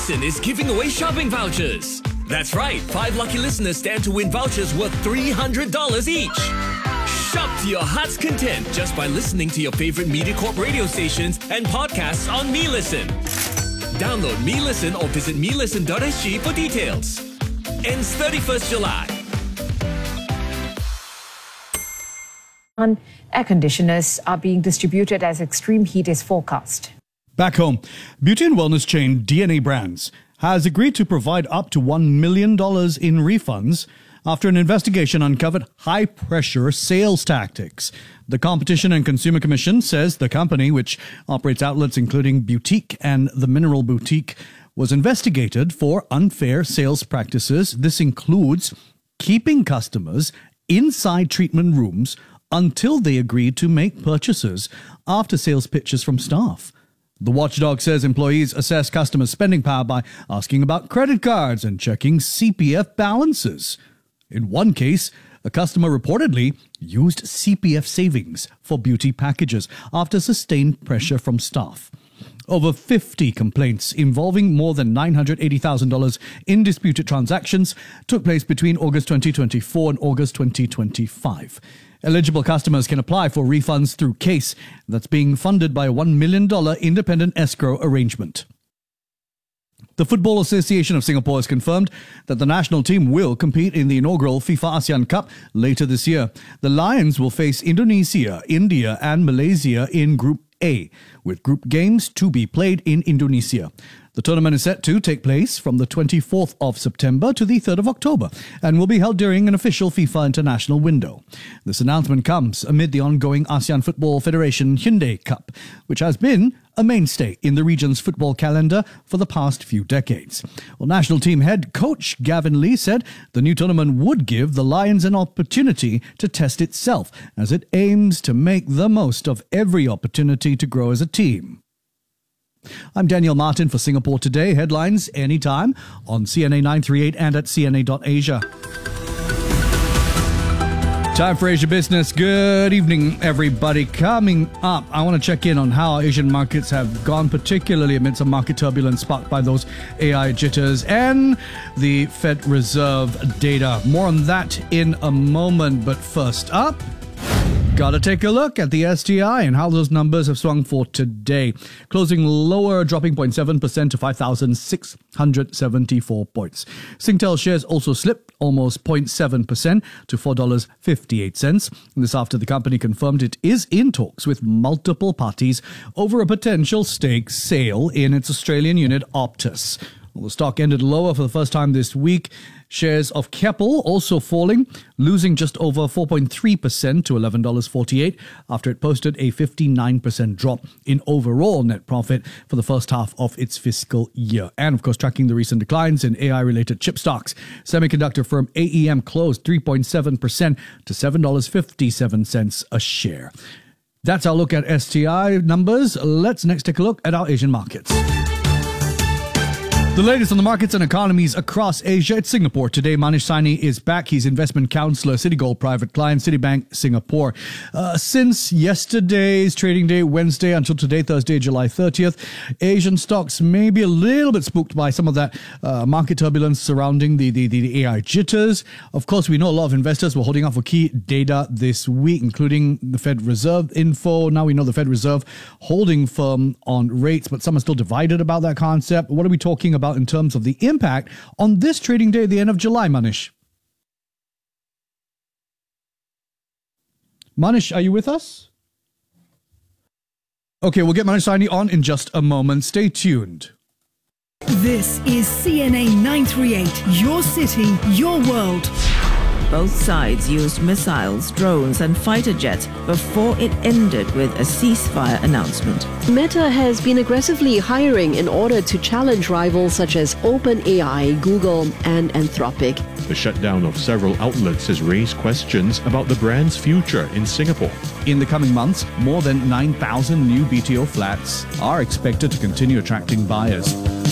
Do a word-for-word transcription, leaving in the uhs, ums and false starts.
Listen is giving away shopping vouchers. That's right, five lucky listeners stand to win vouchers worth three hundred dollars each. Shop to your heart's content just by listening to your favorite MediaCorp radio stations and podcasts on MeListen. Download MeListen or visit me listen dot s g for details. Ends thirty-first July. Air conditioners are being distributed as extreme heat is forecast. Back home, beauty and wellness chain D N A Brands has agreed to provide up to one million dollars in refunds after an investigation uncovered high-pressure sales tactics. The Competition and Consumer Commission says the company, which operates outlets including Boutique and the Mineral Boutique, was investigated for unfair sales practices. This includes keeping customers inside treatment rooms until they agreed to make purchases after sales pitches from staff. The watchdog says employees assess customers' spending power by asking about credit cards and checking C P F balances. In one case, a customer reportedly used C P F savings for beauty packages after sustained pressure from staff. Over fifty complaints involving more than nine hundred eighty thousand dollars in disputed transactions took place between August twenty twenty-four and August twenty twenty-five. Eligible customers can apply for refunds through CASE that's being funded by a one million dollars independent escrow arrangement. The Football Association of Singapore has confirmed that the national team will compete in the inaugural FIFA ASEAN Cup later this year. The Lions will face Indonesia, India and Malaysia in Group A, with group games to be played in Indonesia. The tournament is set to take place from the twenty-fourth of September to the third of October and will be held during an official FIFA international window. This announcement comes amid the ongoing ASEAN Football Federation Hyundai Cup, which has been a mainstay in the region's football calendar for the past few decades. Well, national team head coach Gavin Lee said the new tournament would give the Lions an opportunity to test itself as it aims to make the most of every opportunity to grow as a team. I'm Daniel Martin for Singapore Today. Headlines anytime on C N A nine thirty-eight and at c n a dot asia. Time for Asia Business. Good evening, everybody. Coming up, I want to check in on how Asian markets have gone, particularly amid some market turbulence sparked by those A I jitters and the Fed Reserve data. More on that in a moment, but first up, gotta take a look at the S T I and how those numbers have swung for today. Closing lower, dropping zero point seven percent to five thousand six hundred seventy-four points. Singtel shares also slipped almost zero point seven percent to four dollars and fifty-eight cents. This after the company confirmed it is in talks with multiple parties over a potential stake sale in its Australian unit Optus. Well, the stock ended lower for the first time this week. Shares of Keppel also falling, losing just over four point three percent to eleven dollars and forty-eight cents after it posted a fifty-nine percent drop in overall net profit for the first half of its fiscal year. And of course, tracking the recent declines in A I-related chip stocks, semiconductor firm A E M closed three point seven percent to seven dollars and fifty-seven cents a share. That's our look at S T I numbers. Let's next take a look at our Asian markets. The latest on the markets and economies across Asia. It's Singapore Today. Manish Saini is back. He's investment counselor, Citigold Private Client, Citibank Singapore. Uh, since yesterday's trading day, Wednesday, until today, Thursday, July thirtieth, Asian stocks may be a little bit spooked by some of that uh, market turbulence surrounding the, the, the A I jitters. Of course, we know a lot of investors were holding out for key data this week, including the Fed Reserve info. Now we know the Fed Reserve holding firm on rates, but some are still divided about that concept. What are we talking about in terms of the impact on this trading day at the end of July, Manish? Manish, are you with us? Okay, we'll get Manish Saini on in just a moment. Stay tuned. This is C N A nine thirty-eight, your city, your world. Both sides used missiles, drones and fighter jets before it ended with a ceasefire announcement. Meta has been aggressively hiring in order to challenge rivals such as OpenAI, Google and Anthropic. The shutdown of several outlets has raised questions about the brand's future in Singapore. In the coming months, more than nine thousand new B T O flats are expected to continue attracting buyers.